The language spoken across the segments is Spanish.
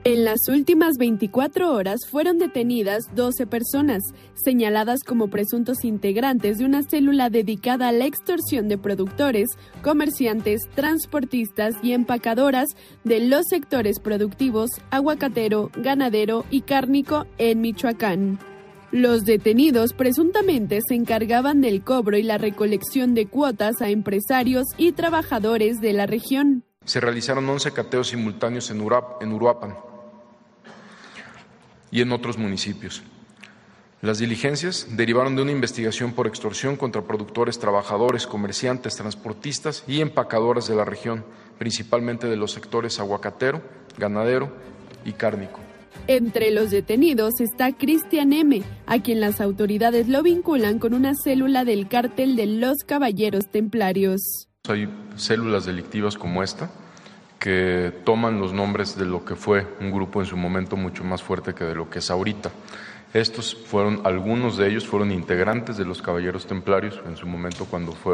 En las últimas 24 horas fueron detenidas 12 personas, señaladas como presuntos integrantes de una célula dedicada a la extorsión de productores, comerciantes, transportistas y empacadoras de los sectores productivos aguacatero, ganadero y cárnico en Michoacán. Los detenidos presuntamente se encargaban del cobro y la recolección de cuotas a empresarios y trabajadores de la región. Se realizaron 11 cateos simultáneos en Uruapan y en otros municipios. Las diligencias derivaron de una investigación por extorsión contra productores, trabajadores, comerciantes, transportistas y empacadoras de la región, principalmente de los sectores aguacatero, ganadero y cárnico. Entre los detenidos está Cristian M., a quien las autoridades lo vinculan con una célula del cártel de los Caballeros Templarios. Hay células delictivas como esta que toman los nombres de lo que fue un grupo en su momento mucho más fuerte que de lo que es ahorita. Algunos de ellos fueron integrantes de los Caballeros Templarios en su momento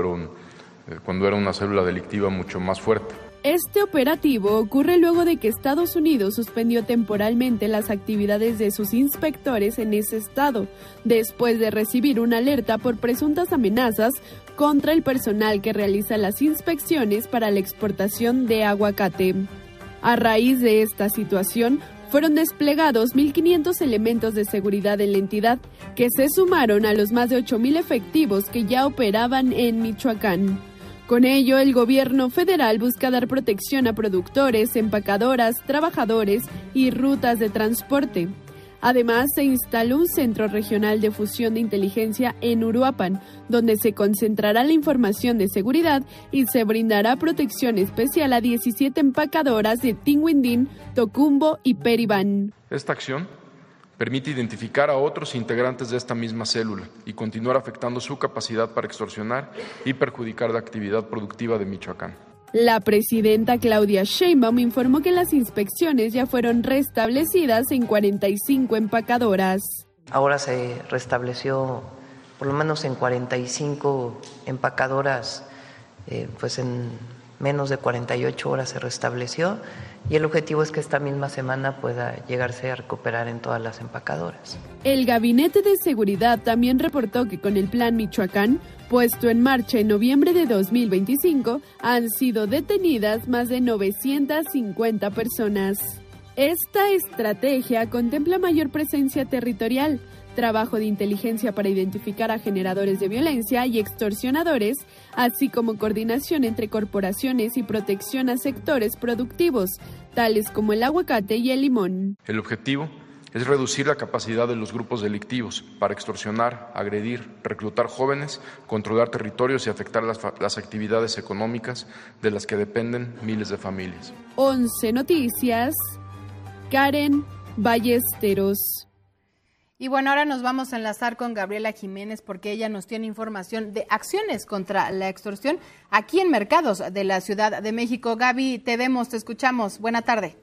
cuando era una célula delictiva mucho más fuerte. Este operativo ocurre luego de que Estados Unidos suspendió temporalmente las actividades de sus inspectores en ese estado, después de recibir una alerta por presuntas amenazas contra el personal que realiza las inspecciones para la exportación de aguacate. A raíz de esta situación, fueron desplegados 1.500 elementos de seguridad en la entidad, que se sumaron a los más de 8.000 efectivos que ya operaban en Michoacán. Con ello, el gobierno federal busca dar protección a productores, empacadoras, trabajadores y rutas de transporte. Además, se instaló un centro regional de fusión de inteligencia en Uruapan, donde se concentrará la información de seguridad y se brindará protección especial a 17 empacadoras de Tinguindín, Tocumbo y Peribán. Esta acción permite identificar a otros integrantes de esta misma célula y continuar afectando su capacidad para extorsionar y perjudicar la actividad productiva de Michoacán. La presidenta Claudia Sheinbaum informó que las inspecciones ya fueron restablecidas en 45 empacadoras. Ahora se restableció por lo menos en 45 empacadoras, pues en menos de 48 horas se restableció y el objetivo es que esta misma semana pueda llegarse a recuperar en todas las empacadoras. El Gabinete de Seguridad también reportó que con el Plan Michoacán, puesto en marcha en noviembre de 2025, han sido detenidas más de 950 personas. Esta estrategia contempla mayor presencia territorial, trabajo de inteligencia para identificar a generadores de violencia y extorsionadores, así como coordinación entre corporaciones y protección a sectores productivos, tales como el aguacate y el limón. El objetivo es reducir la capacidad de los grupos delictivos para extorsionar, agredir, reclutar jóvenes, controlar territorios y afectar las actividades económicas de las que dependen miles de familias. 11 Noticias, Karen Ballesteros. Y bueno, ahora nos vamos a enlazar con Gabriela Jiménez porque ella nos tiene información de acciones contra la extorsión aquí en mercados de la Ciudad de México. Gaby, te vemos, te escuchamos. Buena tarde.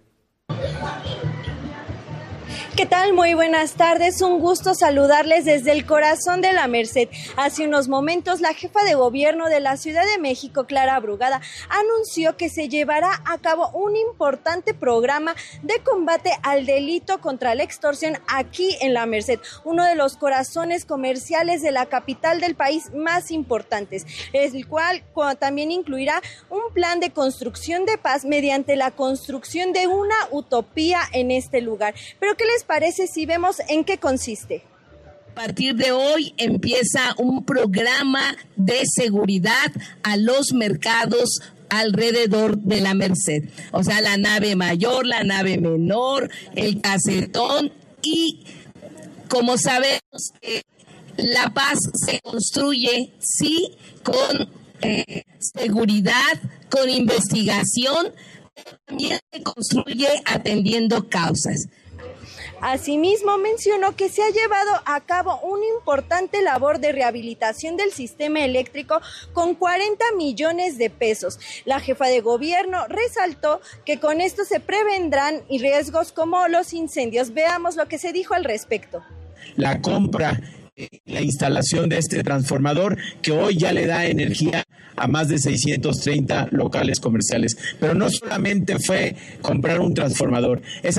¿Qué tal? Muy buenas tardes, un gusto saludarles desde el corazón de la Merced. Hace unos momentos la jefa de gobierno de la Ciudad de México, Clara Brugada, anunció que se llevará a cabo un importante programa de combate al delito contra la extorsión aquí en la Merced, uno de los corazones comerciales de la capital del país más importantes, el cual también incluirá un plan de construcción de paz mediante la construcción de una utopía en este lugar. Pero ¿qué les parece si vemos en qué consiste? A partir de hoy empieza un programa de seguridad a los mercados alrededor de la Merced. O sea, la nave mayor, la nave menor, el casetón y, como sabemos, la paz se construye, sí, con seguridad, con investigación, pero también se construye atendiendo causas. Asimismo, mencionó que se ha llevado a cabo una importante labor de rehabilitación del sistema eléctrico con 40 millones de pesos. La jefa de gobierno resaltó que con esto se prevendrán riesgos como los incendios. Veamos lo que se dijo al respecto. La compra, la instalación de este transformador que hoy ya le da energía a más de 630 locales comerciales. Pero no solamente fue comprar un transformador,